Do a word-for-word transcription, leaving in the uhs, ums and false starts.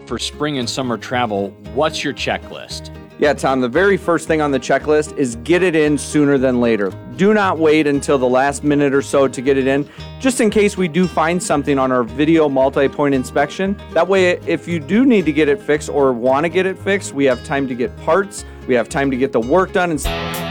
for spring and summer travel, what's your checklist? Yeah, Tom, the very first thing on the checklist is get it in sooner than later. Do not wait until the last minute or so to get it in, just in case we do find something on our video multi-point inspection. That way, if you do need to get it fixed or want to get it fixed, we have time to get parts, we have time to get the work done. And